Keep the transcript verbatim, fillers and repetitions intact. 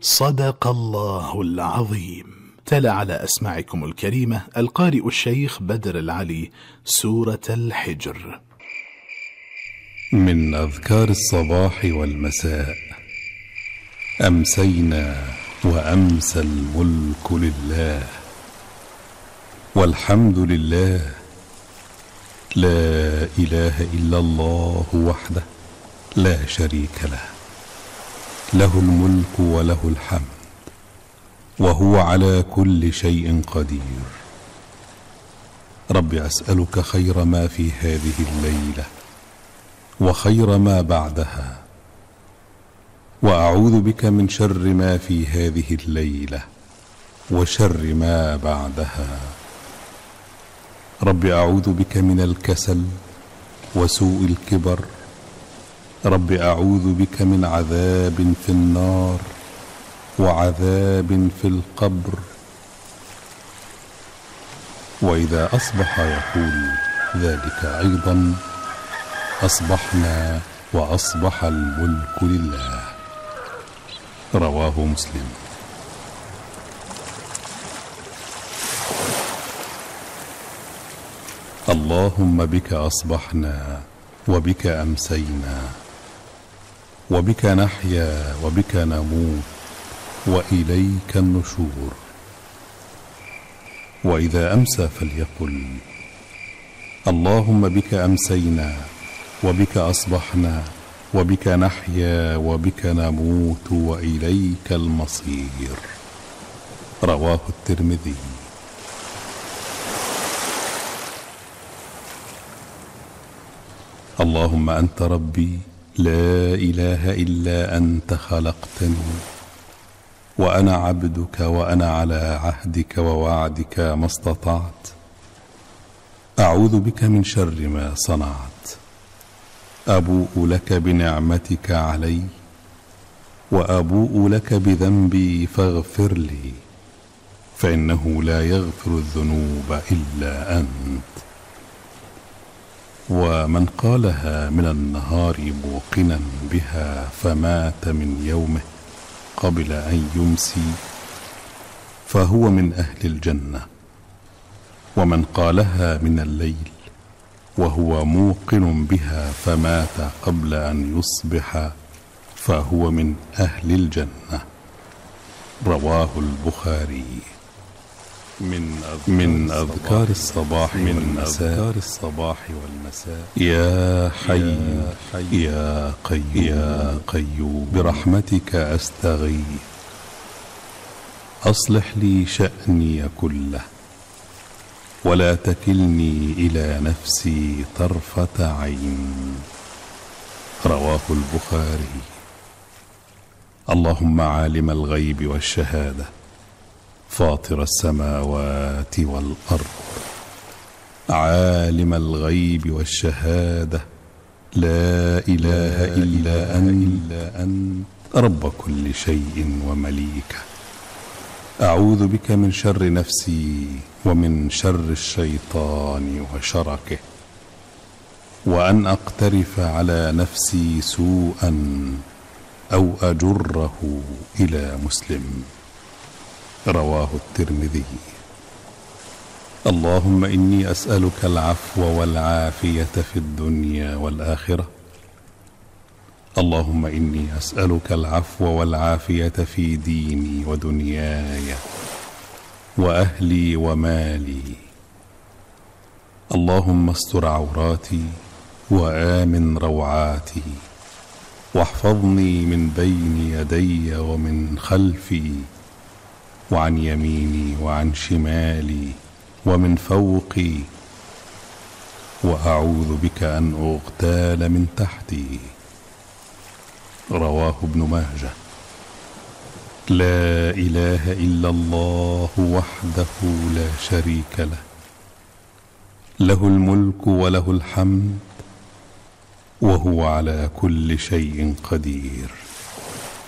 صدق الله العظيم. تلا على أسماعكم الكريمة القارئ الشيخ بدر العلي سورة الحجر. من أذكار الصباح والمساء: أمسينا وأمسى الملك لله، والحمد لله، لا إله إلا الله وحده لا شريك له، له الملك وله الحمد، وهو على كل شيء قدير. رب أسألك خير ما في هذه الليلة وخير ما بعدها، وأعوذ بك من شر ما في هذه الليلة وشر ما بعدها. رب أعوذ بك من الكسل وسوء الكبر. رب أعوذ بك من عذاب في النار وعذاب في القبر. وإذا أصبح يقول ذلك أيضا: أصبحنا وأصبح الملك لله. رواه مسلم. اللهم بك أصبحنا وبك أمسينا، وبك نحيا وبك نموت، وإليك النشور. وإذا أمسى فليقل: اللهم بك أمسينا وبك أصبحنا وبك نحيا وبك نموت، وإليك المصير. رواه الترمذي. اللهم أنت ربي، لا إله إلا أنت، خلقتني وأنا عبدك، وأنا على عهدك ووعدك ما استطعت. أعوذ بك من شر ما صنعت. أبوء لك بنعمتك علي وأبوء لك بذنبي فاغفر لي، فإنه لا يغفر الذنوب إلا أنت. ومن قالها من النهار موقنا بها فمات من يومه قبل أن يمسي فهو من أهل الجنة. ومن قالها من الليل وهو موقن بها فمات قبل أن يصبح فهو من أهل الجنة. رواه البخاري. من أذكار, من أذكار الصباح والمساء: يا حي يا قيوم يا قيوم برحمتك أستغيث، أصلح لي شأني كله، ولا تكلني إلى نفسي طرفة عين. رواه البخاري. اللهم عالم الغيب والشهادة، فاطر السماوات والأرض، عالم الغيب والشهادة، لا إله إلا أنت، رب كل شيء ومليكه. أعوذ بك من شر نفسي ومن شر الشيطان وشركه، وأن أقترف على نفسي سوءا أو أجره إلى مسلم. رواه الترمذي. اللهم إني أسألك العفو والعافية في الدنيا والآخرة. اللهم إني أسألك العفو والعافية في ديني ودنياي وأهلي ومالي. اللهم استر عوراتي وآمن روعاتي، واحفظني من بين يدي ومن خلفي، وعن يميني وعن شمالي ومن فوقي، وأعوذ بك أن أغتال من تحتي. رواه ابن ماجه. لا إله إلا الله وحده لا شريك له، له الملك وله الحمد، وهو على كل شيء قدير.